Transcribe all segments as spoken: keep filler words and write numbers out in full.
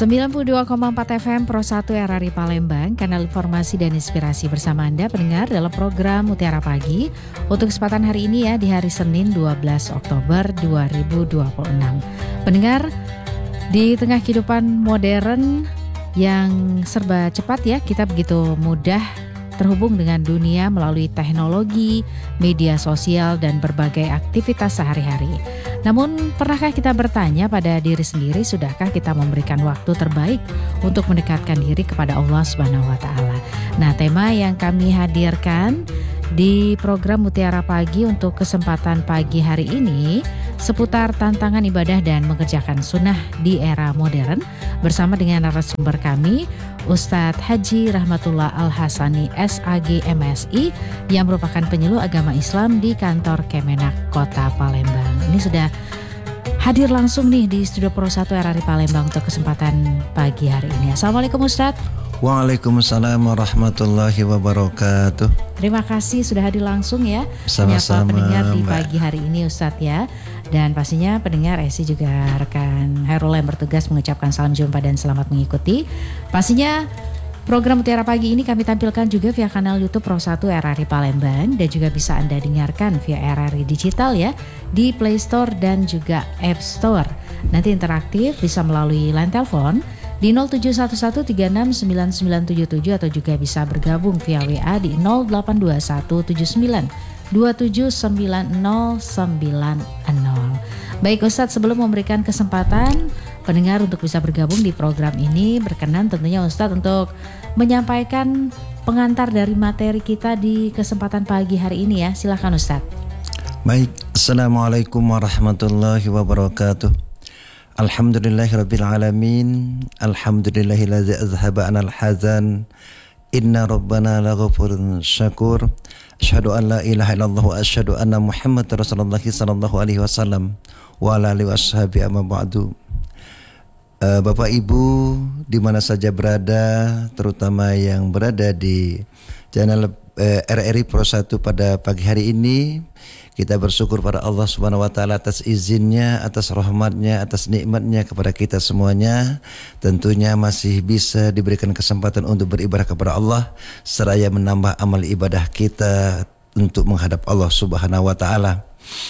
sembilan puluh dua koma empat F M Pro satu R R I Palembang, kanal informasi dan inspirasi bersama Anda pendengar dalam program Mutiara Pagi untuk kesempatan hari ini ya, di hari Senin dua belas Oktober dua ribu dua puluh enam. Pendengar, di tengah kehidupan modern yang serba cepat ya, kita begitu mudah terhubung dengan dunia melalui teknologi, media sosial, dan berbagai aktivitas sehari-hari. Namun, pernahkah kita bertanya pada diri sendiri, sudahkah kita memberikan waktu terbaik untuk mendekatkan diri kepada Allah Subhanahu wa Ta'ala? Nah, tema yang kami hadirkan di program Mutiara Pagi untuk kesempatan pagi hari ini seputar tantangan ibadah dan mengerjakan sunnah di era modern, bersama dengan narasumber kami, Ustadz Haji Rahmatullah Al-Hasani S A G M Si, yang merupakan penyuluh agama Islam di kantor Kemenak Kota Palembang. Ini sudah hadir langsung nih di Studio Pro satu R R I Palembang untuk kesempatan pagi hari ini. Assalamualaikum Ustadz. Waalaikumsalam warahmatullahi wabarakatuh. Terima kasih sudah hadir langsung ya, sama-sama pendengar di Mbak. Pagi hari ini Ustadz ya. Dan pastinya pendengar Esi juga rekan Hairul yang bertugas mengucapkan salam jumpa dan selamat mengikuti. Pastinya program Mutiara Pagi ini kami tampilkan juga via kanal YouTube Pro satu R R I Palembang, dan juga bisa Anda dengarkan via R R I Digital ya, di Play Store dan juga App Store. Nanti interaktif bisa melalui line telepon di nol tujuh satu satu tiga enam sembilan sembilan tujuh tujuh, atau juga bisa bergabung via W A di nol delapan dua satu tujuh sembilan dua tujuh sembilan nol sembilan nol. Baik Ustadz, sebelum memberikan kesempatan pendengar untuk bisa bergabung di program ini, berkenan tentunya Ustadz untuk menyampaikan pengantar dari materi kita di kesempatan pagi hari ini ya. Silakan Ustadz. Baik, Assalamualaikum warahmatullahi wabarakatuh. Alhamdulillahirabbil alamin. Alhamdulillahilladzi azhaba 'anal hazan. Inna rabbana laghafurun syakur. Asyhadu an la ilaha illallah wa asyhadu anna Muhammadar Rasulullah sallallahu alaihi wasallam wa ala alihi washabi amma ba'du. Uh, Bapak Ibu di mana saja berada, terutama yang berada di channel uh, R R I Pro satu pada pagi hari ini, kita bersyukur pada Allah Subhanahu wa Ta'ala atas izinnya, atas rahmatnya, atas nikmatnya kepada kita semuanya. Tentunya masih bisa diberikan kesempatan untuk beribadah kepada Allah, seraya menambah amal ibadah kita untuk menghadap Allah Subhanahu wa Ta'ala.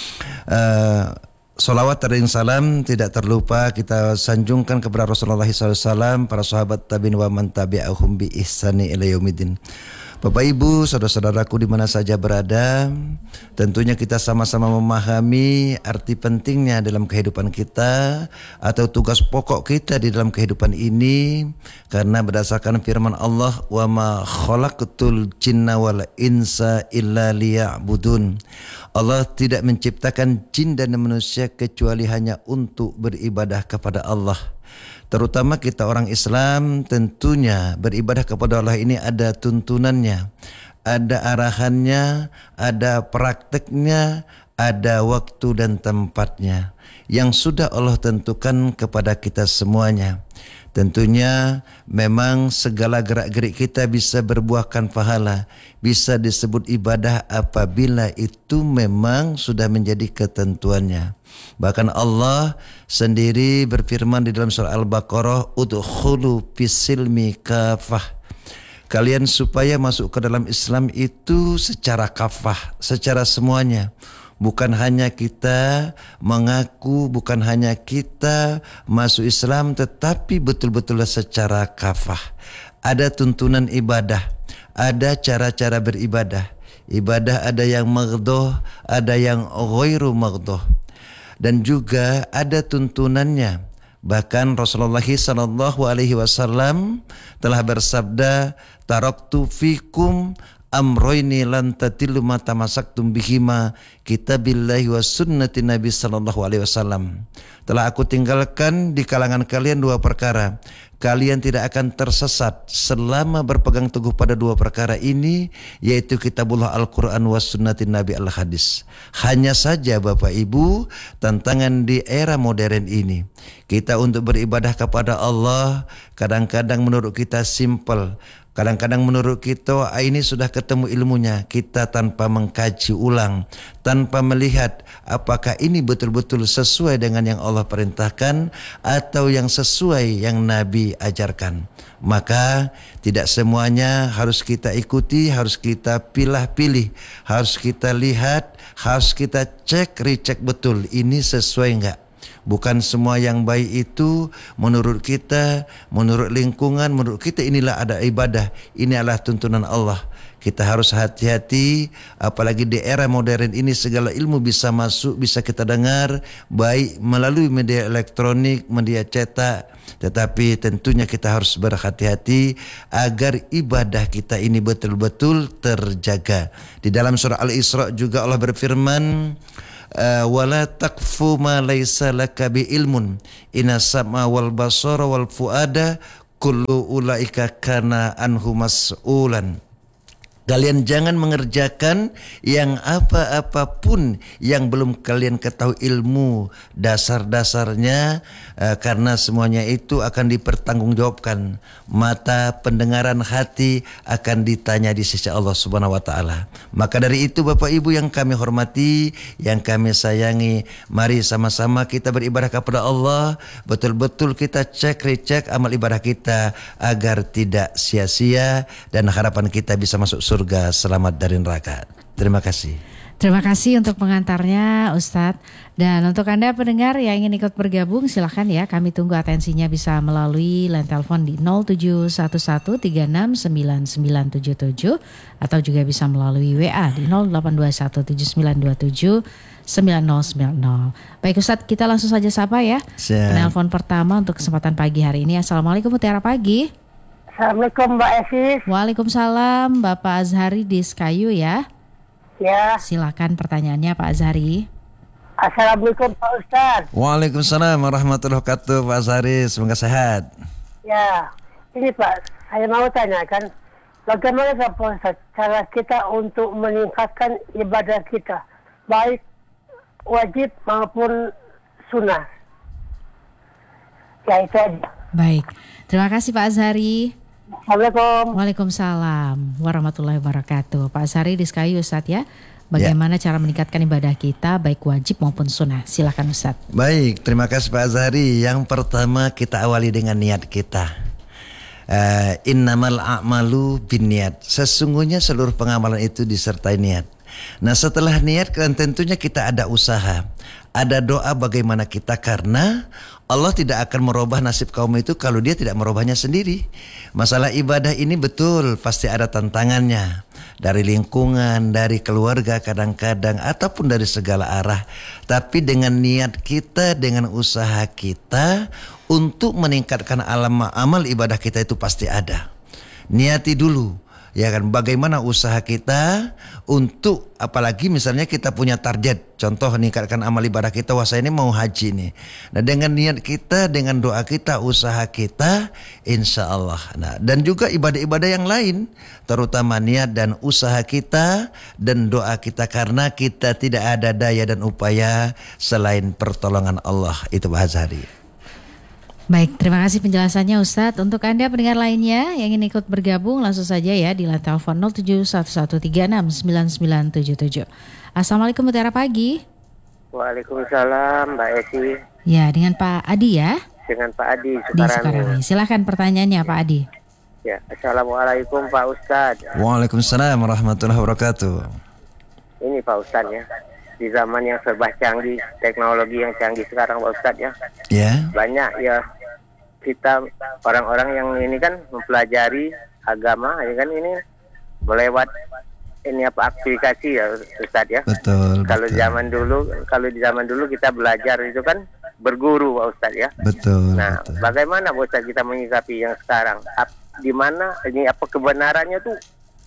Uh, Salawat dan salam tidak terlupa kita sanjungkan kepada Rasulullah shallallahu alaihi wasallam, para sahabat tabi'in wa man tabi'ahum bi ihsani ila yaumiddin. Bapak Ibu, saudara-saudaraku di mana saja berada, tentunya kita sama-sama memahami arti pentingnya dalam kehidupan kita atau tugas pokok kita di dalam kehidupan ini, karena berdasarkan firman Allah, wa ma khalaqtul jinna wal insa illa liya'budun. Allah tidak menciptakan jin dan manusia kecuali hanya untuk beribadah kepada Allah. Terutama kita orang Islam, tentunya beribadah kepada Allah ini ada tuntunannya, ada arahannya, ada prakteknya, ada waktu dan tempatnya yang sudah Allah tentukan kepada kita semuanya. Tentunya memang segala gerak-gerik kita bisa berbuahkan pahala, bisa disebut ibadah apabila itu memang sudah menjadi ketentuannya. Bahkan Allah sendiri berfirman di dalam surah Al-Baqarah, udkhulu fis-silmi kafah. Kalian supaya masuk ke dalam Islam itu secara kafah, secara semuanya. Bukan hanya kita mengaku, bukan hanya kita masuk Islam, tetapi betul-betul secara kafah. Ada tuntunan ibadah, ada cara-cara beribadah. Ibadah ada yang maghdoh, ada yang ghairu maghdoh. Dan juga ada tuntunannya. Bahkan Rasulullah sallallahu alaihi wasallam telah bersabda, taraktu fikum amroini lan tadillu ma tamassaktum bihima, kitabillahi wa sunnati Nabi sallallahu alaihi wasallam. Telah aku tinggalkan di kalangan kalian dua perkara. Kalian tidak akan tersesat selama berpegang teguh pada dua perkara ini, yaitu kitabullah Al-Quran wa sunnati Nabi Al-Hadis. Hanya saja Bapak Ibu, tantangan di era modern ini, kita untuk beribadah kepada Allah kadang-kadang menurut kita simple. Kadang-kadang menurut kita ah, ini sudah ketemu ilmunya, kita tanpa mengkaji ulang, tanpa melihat apakah ini betul-betul sesuai dengan yang Allah perintahkan atau yang sesuai yang Nabi ajarkan. Maka tidak semuanya harus kita ikuti, harus kita pilih-pilih, harus kita lihat, harus kita cek, recheck betul ini sesuai enggak. Bukan semua yang baik itu menurut kita, menurut lingkungan, menurut kita inilah ada ibadah. Ini adalah tuntunan Allah. Kita harus hati-hati, apalagi di era modern ini segala ilmu bisa masuk, bisa kita dengar, baik melalui media elektronik, media cetak. Tetapi tentunya kita harus berhati-hati agar ibadah kita ini betul-betul terjaga. Di dalam surah Al-Isra juga Allah berfirman, Uh, wala taqfu ma laysa laka bi ilmun inna sam'a wal basara wal fuada kullu ulaika kana anhu mas'ulan. Kalian jangan mengerjakan yang apa-apapun yang belum kalian ketahui ilmu dasar-dasarnya, eh, karena semuanya itu akan dipertanggungjawabkan. Mata, pendengaran, hati akan ditanya di sisi Allah Subhanahu wa taala. Maka dari itu Bapak Ibu yang kami hormati, yang kami sayangi, mari sama-sama kita beribadah kepada Allah, betul-betul kita cek recek amal ibadah kita agar tidak sia-sia dan harapan kita bisa masuk surga. Surga selamat dari neraka. Terima kasih. Terima kasih untuk pengantarnya Ustadz. Dan untuk Anda pendengar yang ingin ikut bergabung silahkan ya. Kami tunggu atensinya bisa melalui line telepon di nol tujuh satu satu tiga enam sembilan sembilan tujuh tujuh atau juga bisa melalui W A di nol delapan dua satu tujuh sembilan dua tujuh sembilan nol sembilan nol. Baik Ustadz, kita langsung saja sapa ya. Penelpon pertama untuk kesempatan pagi hari ini. Assalamualaikum Mutiara Pagi. Assalamualaikum Mbak Esis. Waalaikumsalam Bapak Azhari di Sekayu ya. Ya. Silakan pertanyaannya Pak Azhari. Assalamualaikum Pak Ustadz. Waalaikumsalam warahmatullahi wabarakatuh Pak Azhari. Semoga sehat. Ya, ini Pak, saya mau tanyakan bagaimana Pak Ustadz cara kita untuk meningkatkan ibadah kita, baik wajib maupun sunnah. Ya itu aja. Baik, terima kasih Pak Azhari. Assalamualaikum. Waalaikumsalam warahmatullahi wabarakatuh. Pak Azhari di Sekayu Ustadz ya. Bagaimana ya. cara meningkatkan ibadah kita baik wajib maupun sunnah? Silakan Ustadz. Baik, terima kasih Pak Azhari. Yang pertama kita awali dengan niat kita. Uh, Innamal a'malu binniat. Sesungguhnya seluruh pengamalan itu disertai niat. Nah setelah niat kan tentunya kita ada usaha, ada doa bagaimana kita, karena Allah tidak akan merubah nasib kaum itu kalau dia tidak merubahnya sendiri. Masalah ibadah ini betul pasti ada tantangannya, dari lingkungan, dari keluarga kadang-kadang, ataupun dari segala arah. Tapi dengan niat kita, dengan usaha kita untuk meningkatkan alam amal ibadah kita itu pasti ada. Niati dulu. Ya kan, bagaimana usaha kita untuk, apalagi misalnya kita punya target, contoh meningkatkan amal ibadah kita, wah saya ini mau haji nih. Nah dengan niat kita, dengan doa kita, usaha kita, insya Allah. Nah dan juga ibadah-ibadah yang lain, terutama niat dan usaha kita dan doa kita, karena kita tidak ada daya dan upaya selain pertolongan Allah. Itu Pak Azhari. Baik, terima kasih penjelasannya Ustadz. Untuk Anda pendengar lainnya yang ingin ikut bergabung langsung saja ya di line telepon nol tujuh satu satu tiga enam sembilan sembilan tujuh tujuh. Assalamualaikum Mutiara Pagi. Waalaikumsalam Mbak Esi. Ya, dengan Pak Adi ya. Dengan Pak Adi Di Sukarami. Silakan pertanyaannya Pak Adi. Ya, Assalamualaikum Pak Ustadz. Waalaikumsalam warahmatullahi wabarakatuh. Ini Pak Ustadz ya, di zaman yang serba canggih, teknologi yang canggih sekarang Pak Ustadz ya. Ya. Banyak ya kita orang-orang yang ini kan mempelajari agama ya kan, ini melewat ini apa aplikasi ya Ustadz ya. Betul. Kalau betul. zaman dulu, kalau di zaman dulu kita belajar itu kan berguru Pak Ustadz ya. Betul. Nah, betul. bagaimana Pak Ustadz kita menyikapi yang sekarang? Ap, di mana ini apa kebenarannya tuh?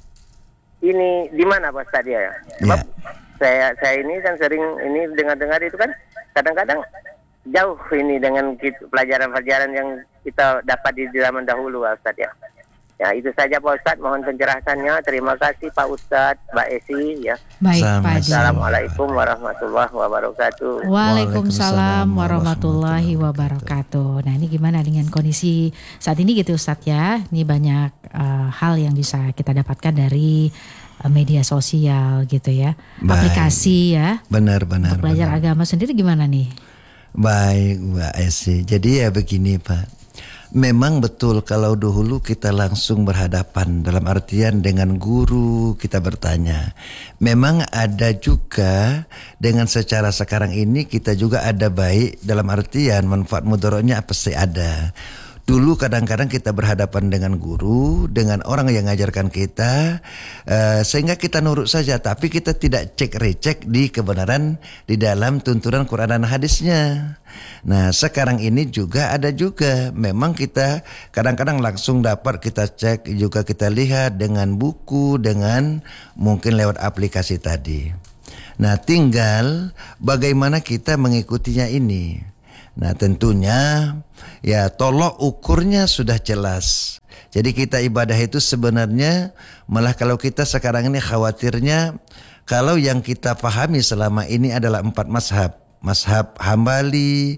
Ini di mana Pak Ustadz ya? Sebab Ya. saya saya ini kan sering ini dengar-dengar itu kan kadang-kadang jauh ini dengan kita, pelajaran-pelajaran yang kita dapat di zaman dahulu Ustaz ya. Ya, itu saja Pak Ustadz, mohon penjelasannya. Terima kasih Pak Ustadz, Mbak Esi ya. Baik, Sama-sama. Pak Adi. Assalamualaikum warahmatullahi wabarakatuh. Waalaikumsalam warahmatullahi wabarakatuh. Nah, ini gimana dengan kondisi saat ini gitu Ustadz ya? Ini banyak uh, hal yang bisa kita dapatkan dari uh, media sosial gitu ya. Baik. Aplikasi ya. Benar, benar. Untuk belajar benar. agama sendiri gimana nih? Baik, Mbak Esi. Jadi ya begini Pak. Memang betul kalau dahulu kita langsung berhadapan, dalam artian dengan guru kita bertanya. Memang ada juga dengan secara sekarang ini kita juga ada baik, dalam artian manfaat mudaratnya apa sih ada. Dulu kadang-kadang kita berhadapan dengan guru, dengan orang yang mengajarkan kita, uh, sehingga kita nurut saja, tapi kita tidak cek recek di kebenaran di dalam tuntunan Quran dan hadisnya. Nah sekarang ini juga ada juga, memang kita kadang-kadang langsung dapat kita cek, juga kita lihat dengan buku, dengan mungkin lewat aplikasi tadi. Nah tinggal bagaimana kita mengikutinya ini. Nah tentunya ya tolok ukurnya sudah jelas. Jadi kita ibadah itu sebenarnya malah kalau kita sekarang ini khawatirnya kalau yang kita pahami selama ini adalah empat mazhab. Mazhab Hambali,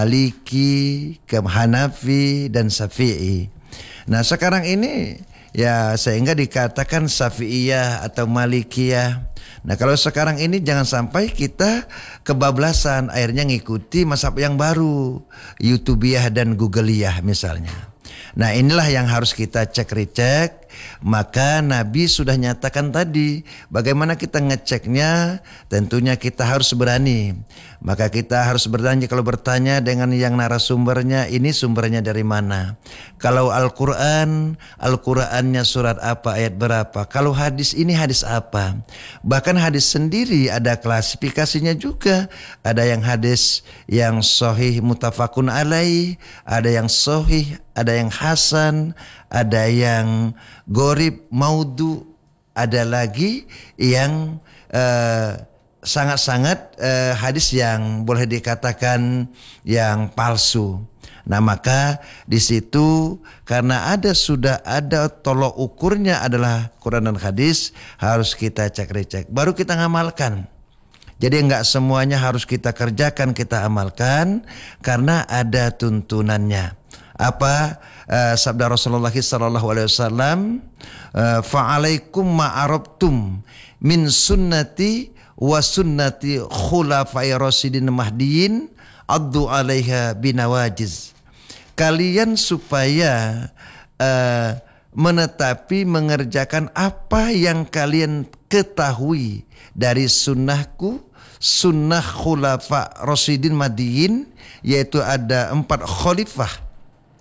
Maliki, Hanafi dan Syafi'i. Nah sekarang ini ya sehingga dikatakan Syafi'iyah atau Malikiyah. Nah kalau sekarang ini jangan sampai kita kebablasan akhirnya ngikuti mazhab yang baru, YouTubiah dan Googleiyah misalnya. Nah inilah yang harus kita cek recek. Maka Nabi sudah nyatakan tadi bagaimana kita ngeceknya, tentunya kita harus berani. Maka kita harus bertanya, kalau bertanya dengan yang narasumbernya, ini sumbernya dari mana. Kalau Al-Quran, Al-Qurannya surat apa, ayat berapa. Kalau hadis, ini hadis apa. Bahkan hadis sendiri ada klasifikasinya juga. Ada yang hadis yang sahih mutafakun alaih, ada yang sahih, ada yang hasan, ada yang gorib maudu, ada lagi yang uh, sangat-sangat uh, hadis yang boleh dikatakan yang palsu. Nah maka di situ karena ada sudah ada tolok ukurnya adalah Quran dan hadis, harus kita cek recek baru kita ngamalkan. Jadi enggak semuanya harus kita kerjakan, kita amalkan karena ada tuntunannya. Apa uh, sabda Rasulullah sallallahu alaihi wasallam, uh, fa'alaikum ma'arabtum min sunnati wa sunnati khulafai rasyidin mahdiyin addu alaiha binawajiz. Kalian supaya uh, menetapi mengerjakan apa yang kalian ketahui dari sunnahku, sunnah khulafa rasyidin mahdiyin, yaitu ada empat khalifah,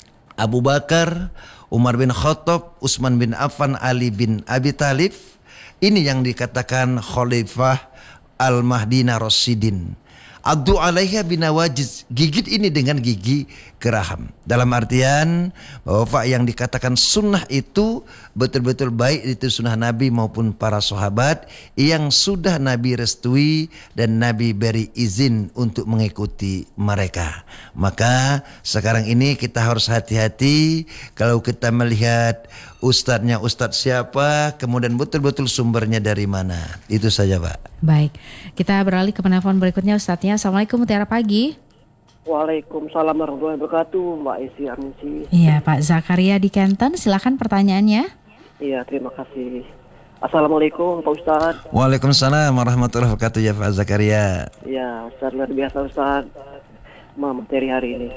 Abu Bakar, Umar bin Khattab, Utsman bin Affan, Ali bin Abi Thalib. Ini yang dikatakan Khalifah Al-Mahdina Rasyidin. Addu alaiha binawajiz, gigit ini dengan gigi geraham. Dalam artian bahwa yang dikatakan sunnah itu betul-betul baik itu sunnah Nabi maupun para sahabat yang sudah Nabi restui dan Nabi beri izin untuk mengikuti mereka. Maka sekarang ini kita harus hati-hati kalau kita melihat ustadznya ustadz siapa, kemudian betul-betul sumbernya dari mana. Itu saja Pak. Baik, kita beralih ke penelpon berikutnya Ustadznya. Assalamualaikum, Mutiara Pagi. Waalaikumsalam warahmatullahi wabarakatuh, Mbak Esi Armisi. Iya, Pak Zakaria di Kenten, silakan pertanyaannya. Iya, terima kasih. Assalamualaikum Pak Ustadz. Waalaikumsalam warahmatullahi wabarakatuh ya Pak Zakaria. Iya, Ustadz luar biasa Ustadz. Ma, materi hari ini.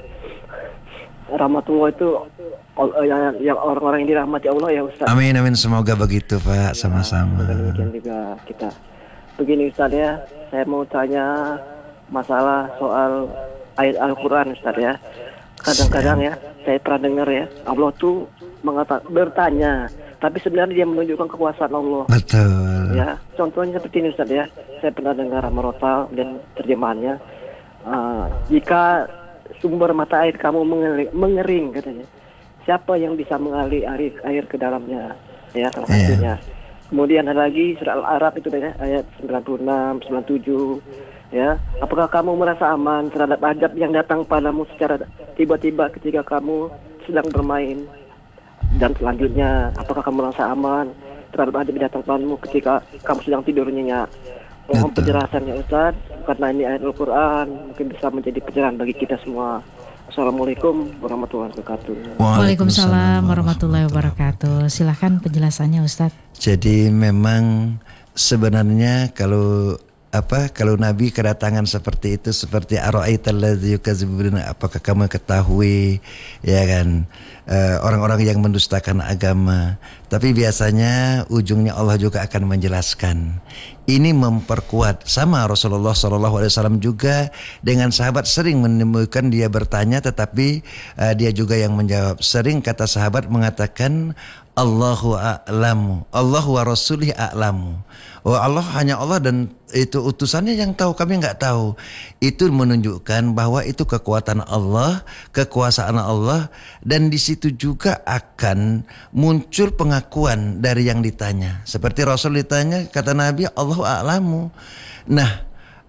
Rahmatullah itu yang, yang orang-orang yang dirahmati Allah ya Ustadz. Amin amin, semoga begitu Pak, sama-sama. Ya, demikian juga kita. Begini Ustadz ya, saya mau tanya masalah soal ayat Al-Quran Ustadz ya. Kadang-kadang ya, saya pernah dengar ya, Allah tuh mengatakan bertanya, tapi sebenarnya dia menunjukkan kekuasaan Allah. Betul. Ya, contohnya seperti ini Ustadz ya, saya pernah dengar Rotal dan terjemahannya. Uh, jika sumber mata air kamu mengering, mengering katanya, siapa yang bisa mengalir air, air ke dalamnya? Ya, salah satunya. Yeah. Kemudian ada lagi surah Al-A'raf itu ya, ayat sembilan puluh enam, sembilan puluh tujuh. Ya, apakah kamu merasa aman terhadap azab yang datang padamu secara tiba-tiba ketika kamu sedang bermain Dan selanjutnya, apakah kamu merasa aman terhadap ada binatang temanmu ketika kamu sedang tidur nyenyak? Mohon penjelasannya Ustaz, karena ini ayat Al-Quran mungkin bisa menjadi pencerahan bagi kita semua. Assalamualaikum warahmatullahi wabarakatuh. Waalaikumsalam warahmatullahi wabarakatuh. Silahkan penjelasannya Ustaz. Jadi memang sebenarnya kalau apa kalau Nabi kedatangan seperti itu, seperti ara'aital ladzi yukadzibu bina, apakah kamu ketahui ya kan uh, orang-orang yang mendustakan agama. Tapi biasanya ujungnya Allah juga akan menjelaskan. Ini memperkuat, sama Rasulullah shallallahu alaihi wasallam juga dengan sahabat sering menemukan dia bertanya tetapi uh, dia juga yang menjawab. Sering kata sahabat mengatakan Allahu a'lamu, Allahu wa rasulih a'lamu. Oh Allah, hanya Allah dan itu utusannya yang tahu, kami enggak tahu. Itu menunjukkan bahwa itu kekuatan Allah, kekuasaan Allah, dan di situ juga akan muncul pengakuan dari yang ditanya. Seperti Rasul ditanya, kata Nabi, Allahu a'lamu. Nah,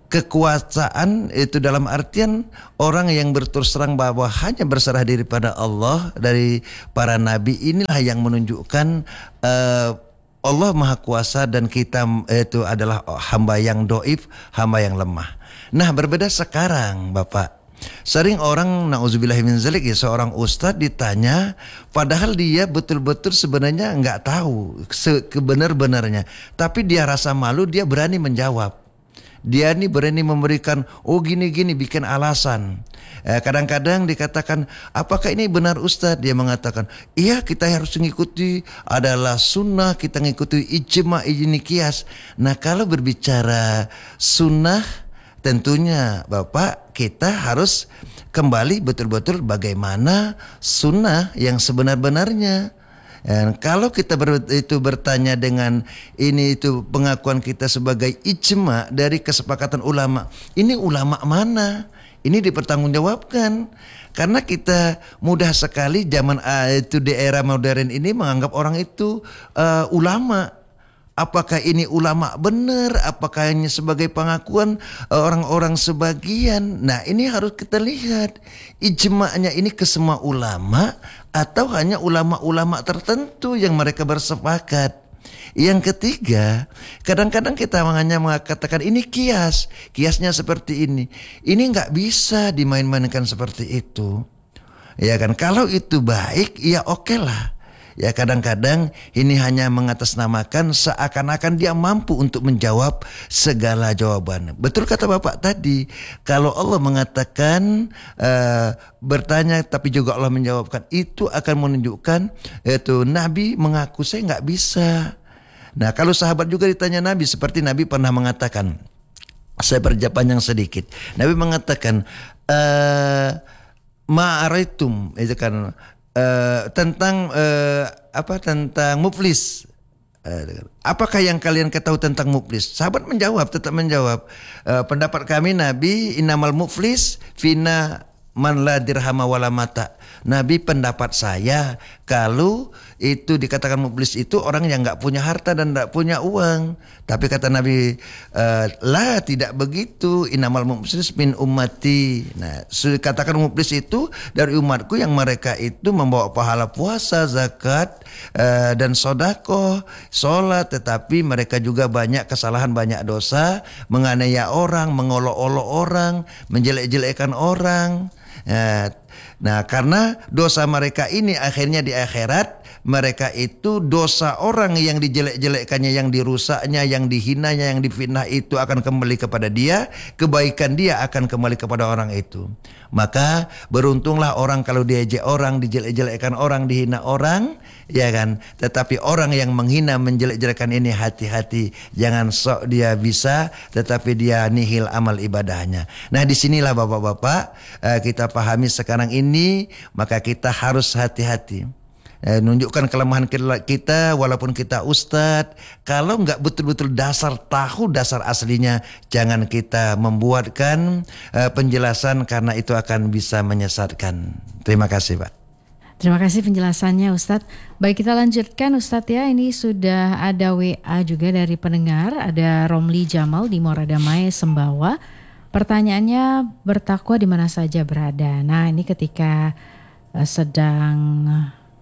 kekuasaan itu dalam artian orang yang berterus terang bahwa hanya berserah diri pada Allah dari para nabi, inilah yang menunjukkan uh, Allah Maha Kuasa dan kita itu adalah hamba yang doif, hamba yang lemah. Nah, berbeda sekarang Bapak. Sering orang na'udzubillah min zalik ya, seorang ustadz ditanya padahal dia betul-betul sebenarnya enggak tahu sebenar-benarnya, tapi dia rasa malu, dia berani menjawab. Dia ini berani memberikan oh gini-gini, bikin alasan. Eh, kadang-kadang dikatakan apakah ini benar Ustadz? Dia mengatakan iya, kita harus mengikuti adalah sunnah, kita mengikuti ijma, ini kias. Nah kalau berbicara sunnah, tentunya Bapak kita harus kembali betul-betul bagaimana sunnah yang sebenar-benarnya. Dan kalau kita ber, itu bertanya dengan ini itu pengakuan kita sebagai ijma dari kesepakatan ulama, ini ulama mana? Ini dipertanggungjawabkan. Karena kita mudah sekali zaman uh, itu di era modern ini menganggap orang itu uh, ulama. Apakah ini ulama benar? Apakah hanya sebagai pengakuan orang-orang sebagian? Nah ini harus kita lihat ijma'nya ini ke semua ulama atau hanya ulama-ulama tertentu yang mereka bersepakat. Yang ketiga, kadang-kadang kita hanya mengatakan ini kias, kiasnya seperti ini. Ini nggak bisa dimain-mainkan seperti itu. Ya kan, kalau itu baik ya oke lah. Ya kadang-kadang ini hanya mengatasnamakan seakan-akan dia mampu untuk menjawab segala jawaban. Betul kata Bapak tadi, kalau Allah mengatakan uh, bertanya tapi juga Allah menjawabkan, itu akan menunjukkan itu Nabi mengaku saya nggak bisa. Nah kalau sahabat juga ditanya Nabi, seperti Nabi pernah mengatakan, saya berjawab panjang sedikit. Nabi mengatakan uh, ma'araitum, itu kan Uh, tentang uh, apa tentang muflis. Uh, apakah yang kalian ketahui tentang muflis? Sahabat menjawab, tetap menjawab. Uh, pendapat kami Nabi innamal muflis fina man la dirhama wala mata. Nabi pendapat saya kalau itu dikatakan muflis itu orang yang enggak punya harta dan enggak punya uang. Tapi kata Nabi uh, lah tidak begitu, innamal muflis min ummati. Nah, katakan muflis itu dari umatku yang mereka itu membawa pahala puasa, zakat uh, dan sedekah, salat, tetapi mereka juga banyak kesalahan, banyak dosa, menganiaya orang, mengolok-olok orang, menjelek-jelekkan orang. Nah karena dosa mereka ini akhirnya di akhirat mereka itu dosa orang yang dijelek-jelekkannya, yang dirusaknya, yang dihinanya, yang difitnah itu akan kembali kepada dia, kebaikan dia akan kembali kepada orang itu. Maka beruntunglah orang kalau diejek orang, dijelek-jelekkan orang, dihina orang, ya kan. Tetapi orang yang menghina, menjelek-jelekkan ini hati-hati, jangan sok dia bisa, tetapi dia nihil amal ibadahnya. Nah disinilah bapak-bapak kita pahami sekarang ini, maka kita harus hati-hati. Eh, nunjukkan kelemahan kita walaupun kita ustadz. Kalau enggak betul-betul dasar tahu dasar aslinya, jangan kita membuatkan eh, penjelasan karena itu akan bisa menyesatkan. Terima kasih Pak. Terima kasih penjelasannya Ustadz. Baik, kita lanjutkan Ustadz ya. Ini sudah ada W A juga dari pendengar. Ada Romli Jamal di Muara Damai Sembawa. Pertanyaannya, bertakwa di mana saja berada. Nah ini ketika eh, sedang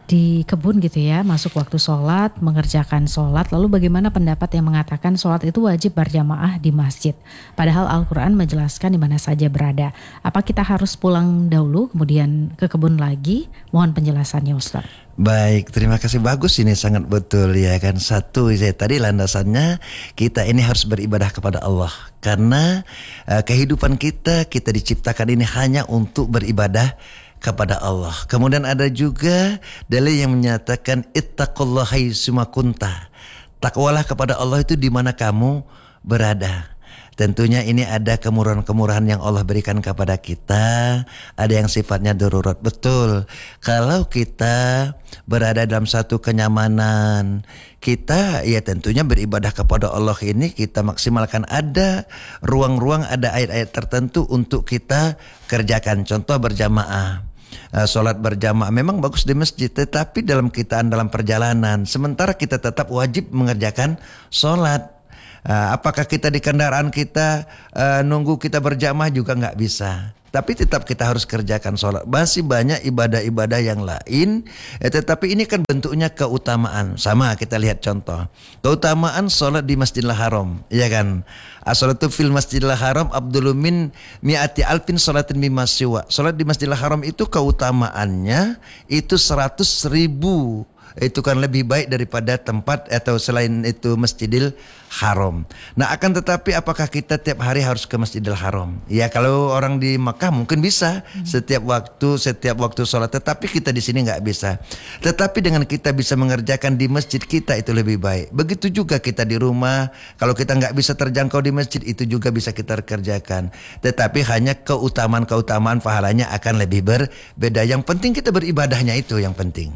di kebun gitu ya, masuk waktu sholat, mengerjakan sholat. Lalu bagaimana pendapat yang mengatakan sholat itu wajib berjamaah di masjid? Padahal Al-Quran menjelaskan di mana saja berada. Apa kita harus pulang dahulu kemudian ke kebun lagi? Mohon penjelasannya Ustaz. Baik, terima kasih, bagus, ini sangat betul ya kan. Satu, saya tadi landasannya kita ini harus beribadah kepada Allah. Karena uh, kehidupan kita, kita diciptakan ini hanya untuk beribadah kepada Allah. Kemudian ada juga dalil yang menyatakan ittaqullaha haitsuma kunta. Takwalah kepada Allah itu di mana kamu berada. Tentunya ini ada kemurahan-kemurahan yang Allah berikan kepada kita. Ada yang sifatnya darurat. Betul. Kalau kita berada dalam satu kenyamanan, kita ya tentunya beribadah kepada Allah ini kita maksimalkan. Ada ruang-ruang, ada ayat-ayat tertentu untuk kita kerjakan. Contoh berjamaah. Uh, sholat berjamaah memang bagus di masjid, tetapi dalam kitaan dalam perjalanan, sementara kita tetap wajib mengerjakan sholat. Uh, apakah kita di kendaraan kita uh, nunggu kita berjamaah juga nggak bisa. Tapi tetap kita harus kerjakan sholat. Masih banyak ibadah-ibadah yang lain, eh, tetapi ini kan bentuknya keutamaan. Sama kita lihat contoh. Keutamaan sholat di Masjidil Haram, ya kan? As-sholatu fil Masjidil Haram abdullu min mi'ati alfin sholatin mimma siwa. Sholat di Masjidil Haram itu keutamaannya itu seratus ribu. Itu kan lebih baik daripada tempat atau selain itu Masjidil Haram. Nah, akan tetapi apakah kita tiap hari harus ke Masjidil Haram? Ya, kalau orang di Makkah mungkin bisa setiap waktu setiap waktu sholat, tetapi kita di sini nggak bisa. Tetapi dengan kita bisa mengerjakan di masjid kita itu lebih baik. Begitu juga kita di rumah, kalau kita nggak bisa terjangkau di masjid itu juga bisa kita kerjakan. Tetapi hanya keutamaan-keutamaan pahalanya akan lebih berbeda. Yang penting kita beribadahnya, itu yang penting.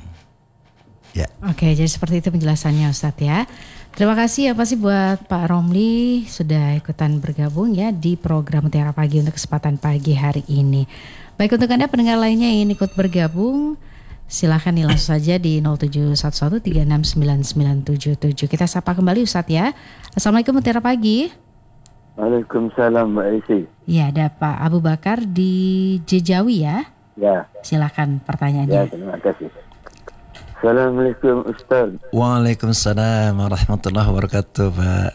Ya. Oke, jadi seperti itu penjelasannya Ustadz ya. Terima kasih ya pasti buat Pak Romli sudah ikutan bergabung ya di program Mutiara Pagi untuk kesempatan pagi hari ini. Baik, untuk Anda pendengar lainnya yang ingin ikut bergabung, silahkan nih langsung saja di nol tujuh satu satu tiga enam sembilan sembilan tujuh tujuh. Kita sapa kembali Ustadz ya. Assalamualaikum Mutiara Pagi. Waalaikumsalam Mbak Esi. Ya, ada Pak Abu Bakar di Jejawi ya. Ya. Silakan pertanyaannya. Ya, terima kasih. Assalamualaikum Ustaz. Waalaikumsalam warahmatullahi wabarakatuh Pak.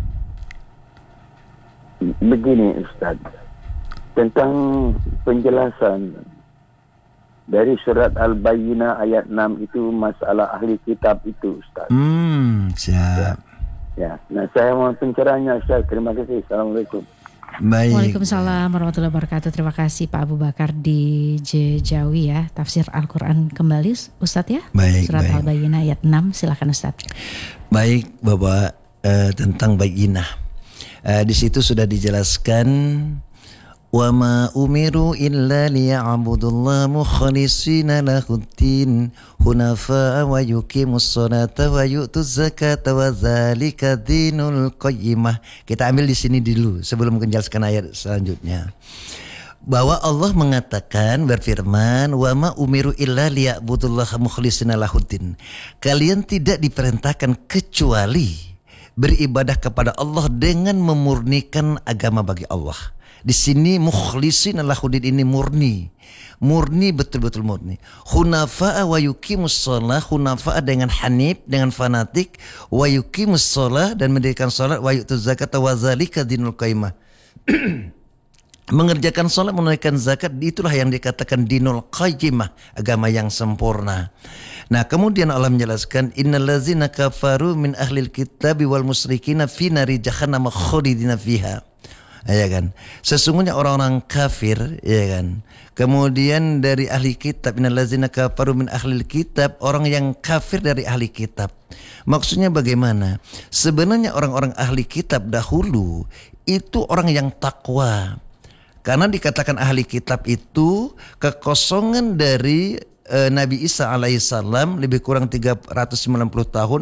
Begini Ustaz, tentang penjelasan dari surat Al-Bayyinah ayat enam itu masalah ahli kitab itu Ustaz. Hmm, siap. Ya, nah saya mau pencerahannya Ustaz. Terima kasih. Assalamualaikum. Baik. Waalaikumsalam warahmatullahi wabarakatuh. Terima kasih Pak Abu Bakar di Jejawi ya. Tafsir Al-Quran kembali Ustadz ya. Baik, Surat baik. Al-Bayyinah ayat enam, silakan Ustadz. Baik Bapak, uh, tentang Bayyinah. Uh, di situ sudah dijelaskan wa ma umiru illa liya'budullaha mukhlishina lahuddin hunafa wa yuqimus sholata wa yu'tuz zakata wa dzalika dinul qayyimah. Kita ambil di sini dulu sebelum menjelaskan ayat selanjutnya. Bahwa Allah mengatakan, berfirman, wa ma umiru illa liya'budullaha mukhlishina lahuddin. Kalian tidak diperintahkan kecuali beribadah kepada Allah dengan memurnikan agama bagi Allah. Di sini mukhlisin lahuddin ini murni. Murni, betul-betul murni. Hunafa'a wa yuqimus shalah, hunafa'a dengan hanif, dengan fanatik, wa yuqimus shalah dan mendirikan salat, wa yu'tuz zakata wa dzalika dinul qayyimah. Mengerjakan salat, menunaikan zakat, itulah yang dikatakan dinul qayyimah, agama yang sempurna. Nah, kemudian Allah menjelaskan innallazina kafaru min ahlil kitabi wal musyrikina fi nari jahannam khalidina fiha. Ya kan, sesungguhnya orang-orang kafir, ya kan. Kemudian dari ahli kitab, innallazina kafaru min ahlil kitab, orang yang kafir dari ahli kitab. Maksudnya bagaimana? Sebenarnya orang-orang ahli kitab dahulu itu orang yang takwa. Karena dikatakan ahli kitab itu kekosongan dari e, Nabi Isa alaihissalam lebih kurang tiga ratus sembilan puluh tahun.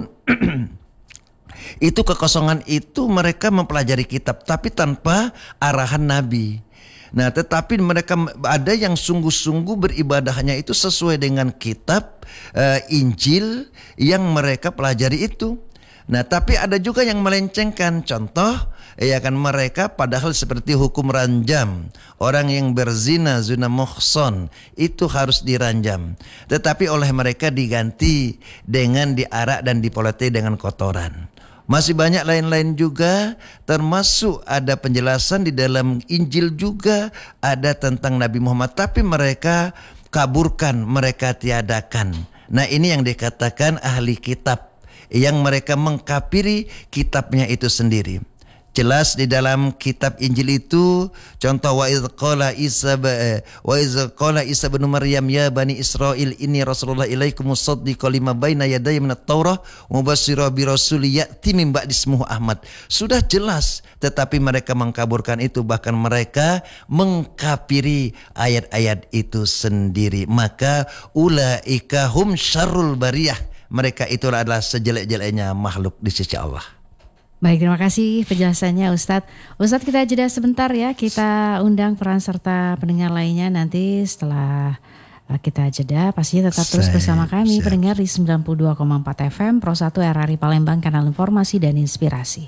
Itu kekosongan itu mereka mempelajari kitab tapi tanpa arahan Nabi. Nah, tetapi mereka ada yang sungguh-sungguh beribadahnya itu sesuai dengan kitab uh, Injil yang mereka pelajari itu. Nah, tapi ada juga yang melencengkan. Contoh, ya kan, mereka padahal seperti hukum ranjam. Orang yang berzina, zina muhson, itu harus diranjam. Tetapi oleh mereka diganti dengan diarak dan dipoleti dengan kotoran. Masih banyak lain-lain juga, termasuk ada penjelasan di dalam Injil juga ada tentang Nabi Muhammad, tapi mereka kaburkan, mereka tiadakan. Nah, ini yang dikatakan ahli kitab, yang mereka mengkafiri kitabnya itu sendiri. Jelas di dalam kitab Injil itu, contoh wa idz qala Isa wa idz qala Isa bin Maryam ya bani Israil inni rasulullah ilaikum musaddiqan lima baina yadayya minat Taurah mubasyshiran bi rasulin ya'ti min ba'di ismuhu Ahmad. Sudah jelas, tetapi mereka mengkaburkan itu, bahkan mereka mengkafiri ayat-ayat itu sendiri. Maka ulaika hum syarrul bariyah. Mereka itu adalah sejelek-jeleknya makhluk di sisi Allah. Baik, terima kasih penjelasannya Ustadz. Ustadz, kita jeda sebentar ya. Kita undang peran serta pendengar lainnya nanti setelah kita jeda. Pastinya tetap terus bersama kami siap. Pendengar di sembilan puluh dua koma empat F M Pro satu R R I Palembang, kanal informasi dan inspirasi.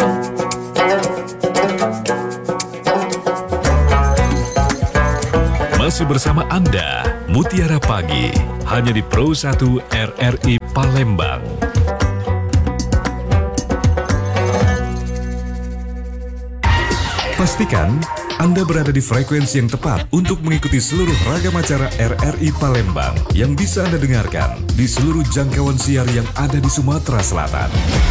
Masih bersama Anda, Mutiara Pagi, hanya di Pro satu R R I Palembang. Pastikan Anda berada di frekuensi yang tepat untuk mengikuti seluruh ragam acara R R I Palembang yang bisa Anda dengarkan di seluruh jangkauan siar yang ada di Sumatera Selatan.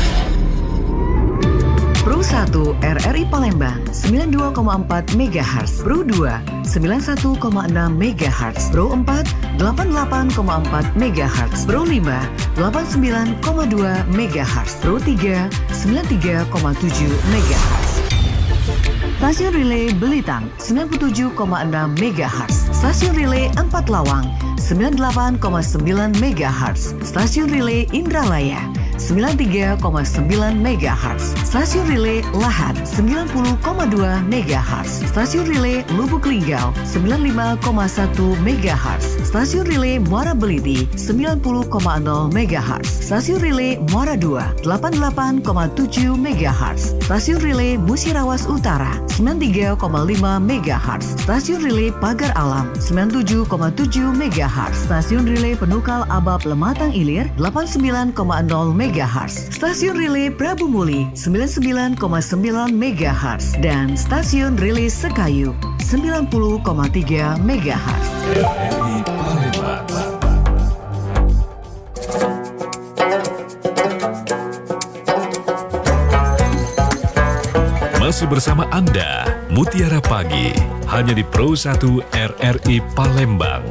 Pro satu R R I Palembang sembilan puluh dua koma empat megahertz, Pro dua sembilan puluh satu koma enam megahertz, Pro empat delapan puluh delapan koma empat megahertz, Pro lima delapan puluh sembilan koma dua megahertz, Pro tiga sembilan puluh tiga koma tujuh megahertz. Stasiun Relay Belitang sembilan puluh tujuh koma enam megahertz, Stasiun Relay Empat Lawang sembilan puluh delapan koma sembilan megahertz, Stasiun Relay Indralaya sembilan puluh tiga koma sembilan megahertz, Stasiun Relay Lahat sembilan puluh koma dua megahertz, Stasiun Relay Lubuk Linggau sembilan puluh lima koma satu megahertz, Stasiun Relay Muara Beliti sembilan puluh koma nol megahertz, Stasiun Relay Muara dua delapan puluh delapan koma tujuh megahertz, Stasiun Relay Musirawas Utara sembilan puluh tiga koma lima megahertz, Stasiun Relay Pagar Alam sembilan puluh tujuh koma tujuh megahertz, Stasiun Relay Penukal Abab Lematang Ilir delapan puluh sembilan koma nol megahertz, Stasiun Relay Prabu Muli sembilan puluh sembilan koma sembilan megahertz, dan Stasiun Relay Sekayu sembilan puluh koma tiga megahertz. R R I Palembang. Masih bersama Anda, Mutiara Pagi, hanya di Pro satu R R I Palembang.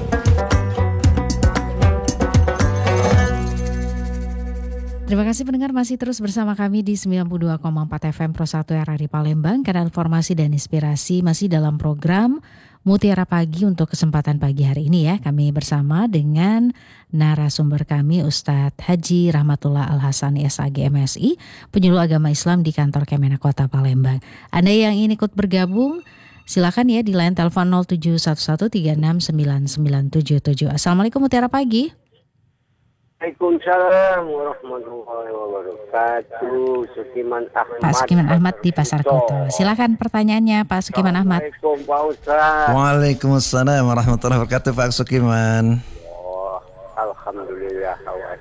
Terima kasih pendengar, masih terus bersama kami di sembilan puluh dua koma empat F M Pro satu R R I Palembang, kanal informasi dan inspirasi, masih dalam program Mutiara Pagi untuk kesempatan pagi hari ini ya. Kami bersama dengan narasumber kami Ustadz Haji Rahmatullah Al-Hasani S A G M S I, penyuluh agama Islam di kantor Kemenak Kota Palembang. Anda yang ingin ikut bergabung, silakan ya di line telepon nol tujuh satu satu tiga enam sembilan sembilan tujuh tujuh. Assalamualaikum Mutiara Pagi. Waalaikumsalam warahmatullahi wabarakatuh. Sukiman Ahmad. Pak Sukiman Ahmad di Pasar Kuto. Silakan pertanyaannya Pak Sukiman Ahmad. Assalamualaikum Pak Ustaz. Waalaikumsalam warahmatullahi wabarakatuh Pak Sukiman. Oh, alhamdulillah.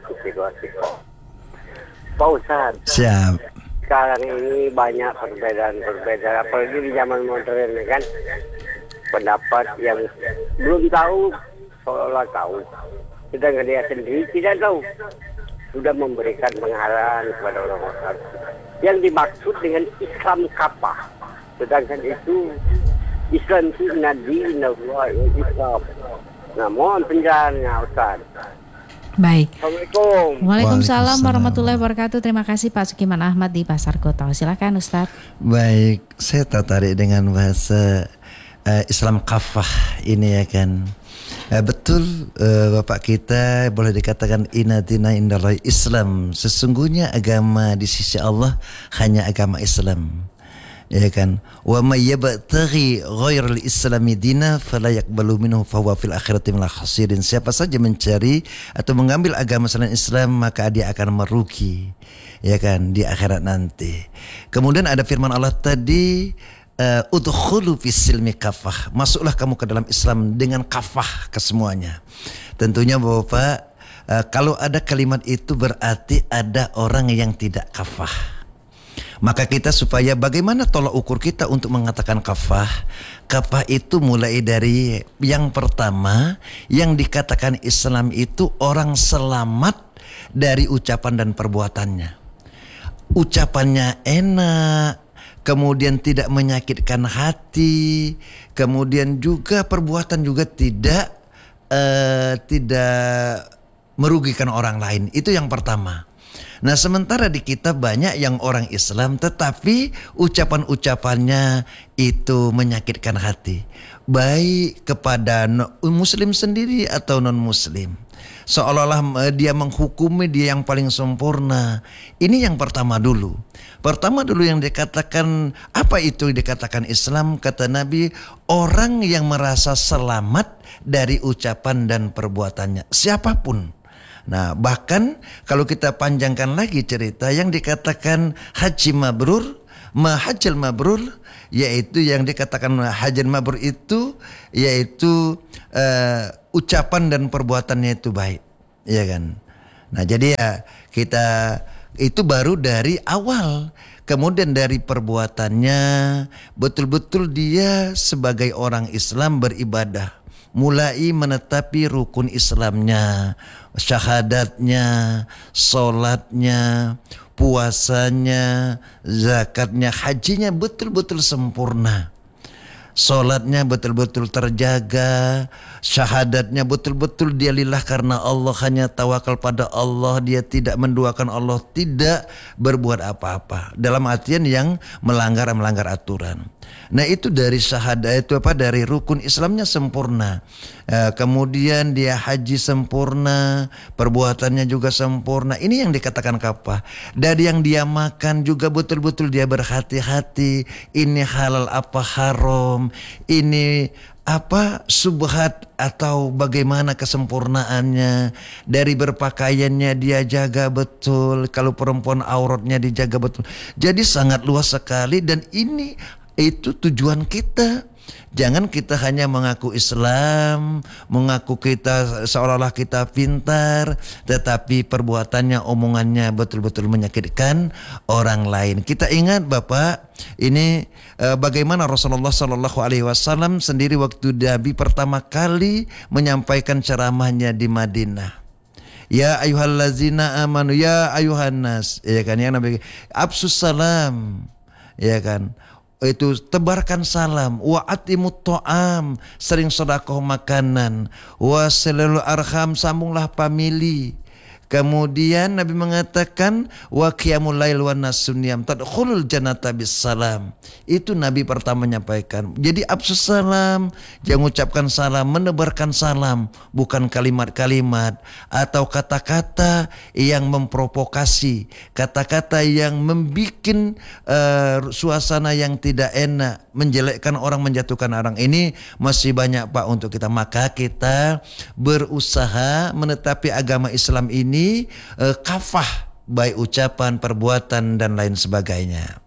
Pak Ustaz. Siap. Sekarang ini banyak perbedaan-perbedaan, apalagi di zaman modern kan. Pendapat yang belum tahu seolah tahu. Sedangkan dia sendiri tidak tahu, sudah memberikan pengarahan kepada orang-orang yang dimaksud dengan Islam kapah. Sedangkan itu Islam itu Nabi Nabi Islam. Nah, mohon penjelasannya Ustaz. Baik. Assalamualaikum. Waalaikumsalam warahmatullahi wabarakatuh. Terima kasih Pak Sukiman Ahmad di Pasar Kuto. Silakan Ustaz. Baik, saya tertarik dengan bahasa uh, Islam kafah ini ya kan. Eh, betul eh, Bapak kita boleh dikatakan inna dina indallahi Islam. Sesungguhnya agama di sisi Allah hanya agama Islam. Ya kan? Wa may yabtaghi ghairal islami dina fala yaqbalu minhu fa huwa fil akhirati minal khasirin. Siapa saja mencari atau mengambil agama selain Islam maka dia akan merugi, ya kan, di akhirat nanti. Kemudian ada firman Allah tadi, uh, udkhulu fis silmi kafah. Masuklah kamu ke dalam Islam dengan kafah kesemuanya. Tentunya Bapak, uh, kalau ada kalimat itu berarti ada orang yang tidak kafah. Maka kita supaya bagaimana tolak ukur kita untuk mengatakan kafah. Kafah itu mulai dari yang pertama, yang dikatakan Islam itu orang selamat dari ucapan dan perbuatannya. Ucapannya enak, kemudian tidak menyakitkan hati, kemudian juga perbuatan juga tidak uh, tidak merugikan orang lain. Itu yang pertama. Nah, sementara di kita banyak yang orang Islam tetapi ucapan-ucapannya itu menyakitkan hati, baik kepada muslim sendiri atau non-muslim. Seolah-olah dia menghukumi dia yang paling sempurna. Ini yang pertama dulu. Pertama dulu yang dikatakan, apa itu dikatakan Islam? Kata Nabi, orang yang merasa selamat dari ucapan dan perbuatannya, siapapun. Nah, bahkan kalau kita panjangkan lagi cerita yang dikatakan haji mabrur, mahajjal mabrur, yaitu yang dikatakan haji mabrur itu yaitu uh, ucapan dan perbuatannya itu baik, ya kan. Nah, jadi ya kita itu baru dari awal. Kemudian dari perbuatannya betul-betul dia sebagai orang Islam beribadah, mulai menetapi rukun Islamnya, syahadatnya, sholatnya, puasanya, zakatnya, hajinya betul-betul sempurna. Sholatnya betul-betul terjaga, syahadatnya betul-betul dia lillah karena Allah, hanya tawakal pada Allah, dia tidak menduakan Allah, tidak berbuat apa-apa. Dalam artian yang melanggar-melanggar aturan. Nah, itu dari syahadat itu apa? Dari rukun Islamnya sempurna. E, kemudian dia haji sempurna, perbuatannya juga sempurna. Ini yang dikatakan kafah. Dari yang dia makan juga betul-betul dia berhati-hati. Ini halal apa haram? Ini apa subhat atau bagaimana kesempurnaannya. Dari berpakaiannya dia jaga betul. Kalau perempuan auratnya dijaga betul. Jadi sangat luas sekali, dan ini itu tujuan kita. Jangan kita hanya mengaku Islam, mengaku kita seolah-olah kita pintar, tetapi perbuatannya, omongannya betul-betul menyakitkan orang lain. Kita ingat Bapak, ini eh, bagaimana Rasulullah Shallallahu Alaihi Wasallam sendiri waktu Nabi pertama kali menyampaikan ceramahnya di Madinah. Ya ayyuhallazina amanu ya ayyuhannas, ya kan, yang Nabi absus salam, ya kan. Itu tebarkan salam, wa atimut ta'am, sering sedekah makanan, wa silul arham, sambunglah famili. Kemudian Nabi mengatakan wa qiyamul lail wan nasuniyam tadkhulul jannata bis salam. Itu Nabi pertama menyampaikan. Jadi absus salam, jangan ucapkan salam, menebarkan salam, bukan kalimat-kalimat atau kata-kata yang memprovokasi, kata-kata yang membikin uh, suasana yang tidak enak, menjelekkan orang, menjatuhkan orang. Ini masih banyak Pak untuk kita. Maka kita berusaha menetapi agama Islam ini uh, kafah, baik ucapan, perbuatan dan lain sebagainya.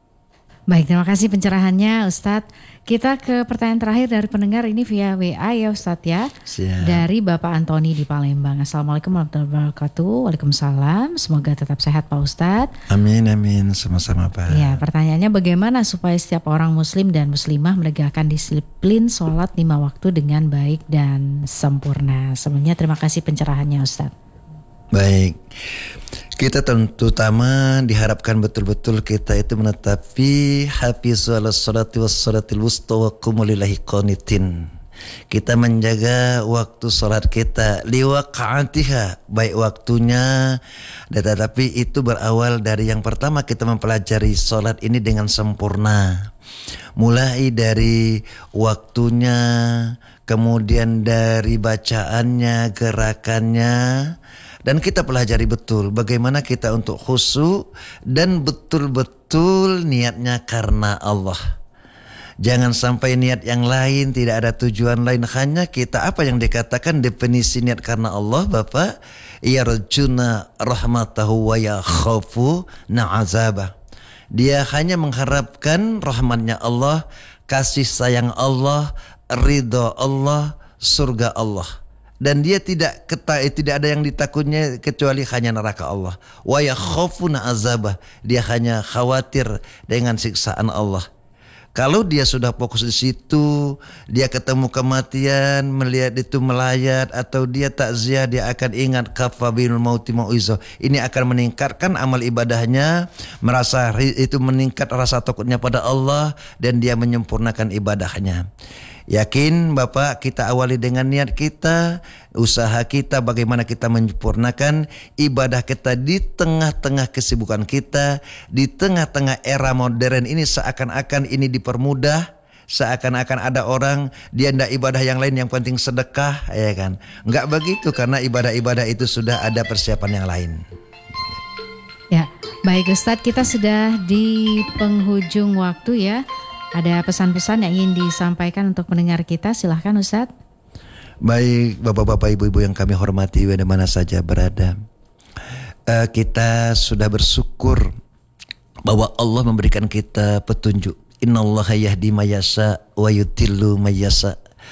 Baik, terima kasih pencerahannya Ustadz. Kita ke pertanyaan terakhir dari pendengar ini via W A ya Ustadz ya. Siap. Dari Bapak Antoni di Palembang. Assalamualaikum warahmatullahi wabarakatuh. Waalaikumsalam. Semoga tetap sehat Pak Ustadz. Amin amin, sama-sama Pak. Ya, pertanyaannya bagaimana supaya setiap orang muslim dan muslimah menegakkan disiplin sholat lima waktu dengan baik dan sempurna. Sebelumnya terima kasih pencerahannya Ustadz. Baik, kita tentu utama diharapkan betul-betul kita itu menetapi hafizu ala sholati was sholatil wusta wa qumu lillahi qanitin. Kita menjaga waktu sholat kita liwaqa'atiha, baik waktunya, tetapi itu berawal dari yang pertama kita mempelajari sholat ini dengan sempurna. Mulai dari waktunya, kemudian dari bacaannya, gerakannya, Dan kita pelajari betul bagaimana kita untuk khusyuk dan betul-betul niatnya karena Allah. Jangan sampai niat yang lain, tidak ada tujuan lain, hanya kita apa yang dikatakan definisi niat karena Allah Bapak, yarjuna rahmatahu wa yakhafu na'azabah. Dia hanya mengharapkan rahmatnya Allah, kasih sayang Allah, ridha Allah, surga Allah. Dan dia tidak keta, tidak ada yang ditakutnya kecuali hanya neraka Allah. Wa yakhafu na'azabah. Dia hanya khawatir dengan siksaan Allah. Kalau dia sudah fokus di situ, dia ketemu kematian, melihat itu melayat, atau dia takziah, dia akan ingat kafa binul mauti mauizah. Ini akan meningkatkan amal ibadahnya, merasa itu meningkat rasa takutnya pada Allah, dan dia menyempurnakan ibadahnya. Yakin Bapak, kita awali dengan niat kita, usaha kita, bagaimana kita menyempurnakan ibadah kita di tengah-tengah kesibukan kita, di tengah-tengah era modern ini. Seakan-akan ini dipermudah, seakan-akan ada orang dia tidak ibadah yang lain, yang penting sedekah, ya kan? Enggak begitu, karena ibadah-ibadah itu sudah ada persiapan yang lain. Ya, baik Ustadz, kita sudah di penghujung waktu ya. Ada pesan-pesan yang ingin disampaikan untuk pendengar kita, silahkan Ustadz. Baik Bapak-Bapak, Ibu-Ibu yang kami hormati di mana saja berada, uh, kita sudah bersyukur bahwa Allah memberikan kita petunjuk. Innallaha yahdi may yasha wa yudhillu may yasha.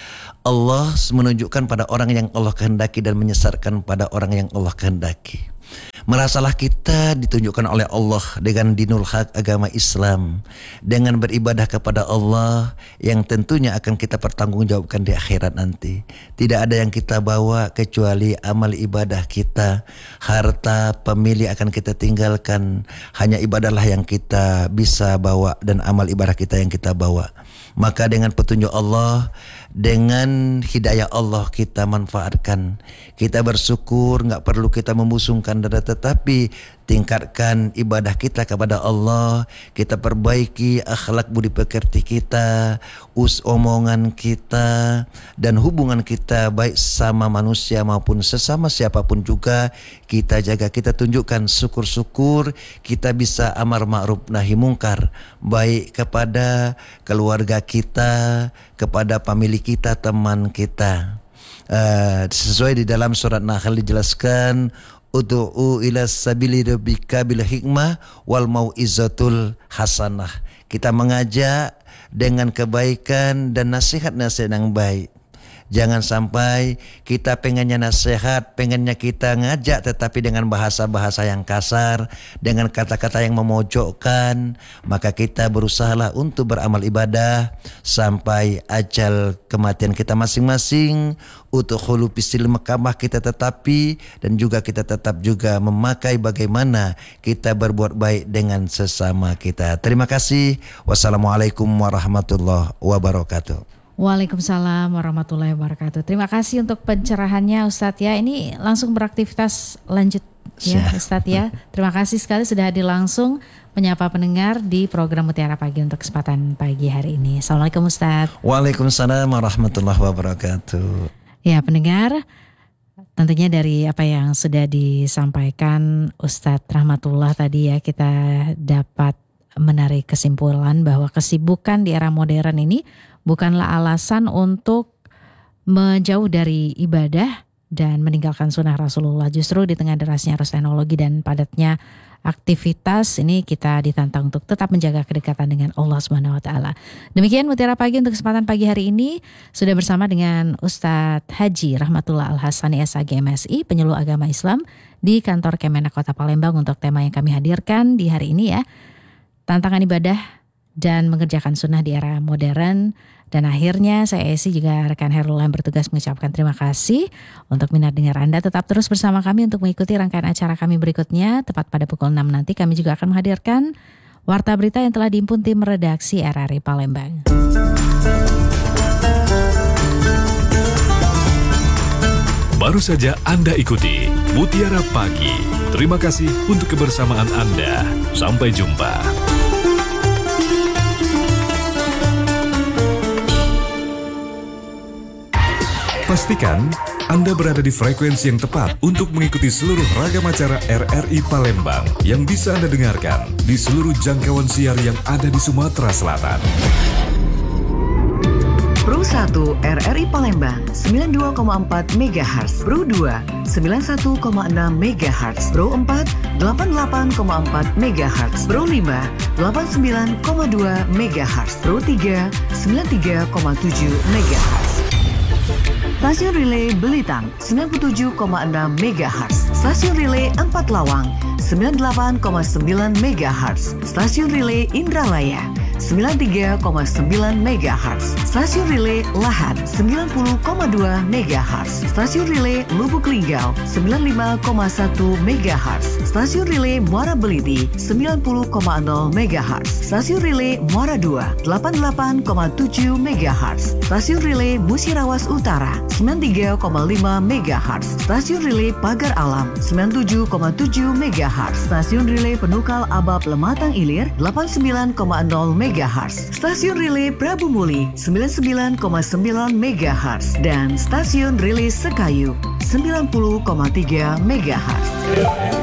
Allah menunjukkan pada orang yang Allah kehendaki dan menyesatkan pada orang yang Allah kehendaki. Merasalah kita ditunjukkan oleh Allah dengan dinul haq, agama Islam, dengan beribadah kepada Allah yang tentunya akan kita pertanggungjawabkan di akhirat nanti. Tidak ada yang kita bawa kecuali amal ibadah kita. Harta pemilik akan kita tinggalkan, hanya ibadahlah yang kita bisa bawa dan amal ibadah kita yang kita bawa. Maka dengan petunjuk Allah, dengan hidayah Allah kita manfaatkan. Kita bersyukur, gak perlu kita membusungkan dada, tetapi tingkatkan ibadah kita kepada Allah. Kita perbaiki akhlak budi pekerti kita, us omongan kita, dan hubungan kita baik sama manusia maupun sesama siapapun juga. Kita jaga, kita tunjukkan syukur-syukur, kita bisa amar ma'ruf nahi mungkar, baik kepada keluarga kita, kepada pemilik kita, teman kita. Uh, sesuai di dalam surat Nahl dijelaskan, ud'u ila sabili rabbika bil hikmah wal mau'izatul hasanah. Kita mengajak dengan kebaikan dan nasihat-nasihat yang baik. Jangan sampai kita pengennya nasihat, pengennya kita ngajak, tetapi dengan bahasa-bahasa yang kasar, dengan kata-kata yang memojokkan. Maka kita berusahalah untuk beramal ibadah sampai ajal kematian kita masing-masing. Udkhulu fisil makamah kita tetapi, dan juga kita tetap juga memakai bagaimana kita berbuat baik dengan sesama kita. Terima kasih. Wassalamualaikum warahmatullahi wabarakatuh. Waalaikumsalam warahmatullahi wabarakatuh. Terima kasih untuk pencerahannya Ustadz ya. Ini langsung beraktivitas lanjut ya Ustadz ya. Terima kasih sekali sudah hadir langsung menyapa pendengar di program Mutiara Pagi untuk kesempatan pagi hari ini. Assalamualaikum Ustadz. Waalaikumsalam warahmatullahi wabarakatuh. Ya pendengar, tentunya dari apa yang sudah disampaikan Ustadz Rahmatullah tadi ya, kita dapat menarik kesimpulan bahwa kesibukan di era modern ini bukanlah alasan untuk menjauh dari ibadah dan meninggalkan sunnah Rasulullah. Justru di tengah derasnya arus teknologi dan padatnya aktivitas ini, kita ditantang untuk tetap menjaga kedekatan dengan Allah Subhanahu wa taala. Demikian Mutiara Pagi untuk kesempatan pagi hari ini. Sudah bersama dengan Ustadz Haji Rahmatullah Al-Hasani S H G M S I, penyuluh agama Islam di kantor Kemenak Kota Palembang, untuk tema yang kami hadirkan di hari ini ya. Tantangan ibadah dan mengerjakan sunnah di era modern. Dan akhirnya saya Esi juga rekan Herul yang bertugas mengucapkan terima kasih untuk minat dengar Anda. Tetap terus bersama kami untuk mengikuti rangkaian acara kami berikutnya. Tepat pada pukul enam nanti kami juga akan menghadirkan warta berita yang telah dihimpun tim redaksi R R I Palembang. Baru saja Anda ikuti Mutiara Pagi. Terima kasih untuk kebersamaan Anda. Sampai jumpa. Pastikan Anda berada di frekuensi yang tepat untuk mengikuti seluruh ragam acara R R I Palembang yang bisa Anda dengarkan di seluruh jangkauan siar yang ada di Sumatera Selatan. Pro satu R R I Palembang sembilan puluh dua koma empat megahertz, Pro dua sembilan puluh satu koma enam megahertz, Pro empat delapan puluh delapan koma empat megahertz, Pro lima delapan puluh sembilan koma dua megahertz, Pro tiga sembilan puluh tiga koma tujuh megahertz. Stasiun Relay Belitang sembilan puluh tujuh koma enam megahertz, Stasiun Relay Empat Lawang sembilan puluh delapan koma sembilan megahertz, Stasiun Relay Indralaya sembilan puluh tiga koma sembilan megahertz, Stasiun Relay Lahat sembilan puluh koma dua megahertz, Stasiun Relay Lubuk Linggau sembilan puluh lima koma satu megahertz, Stasiun Relay Muara Beliti sembilan puluh koma nol megahertz, Stasiun Relay Muara dua delapan puluh delapan koma tujuh megahertz, Stasiun Relay Musirawas Utara sembilan puluh tiga koma lima megahertz, Stasiun Relay Pagar Alam sembilan puluh tujuh koma tujuh megahertz, Stasiun Relay Penukal Abab Lematang Ilir delapan puluh sembilan koma nol megahertz, Stasiun Relay Prabu Muli sembilan puluh sembilan koma sembilan megahertz, dan Stasiun Relay Sekayu sembilan puluh koma tiga megahertz.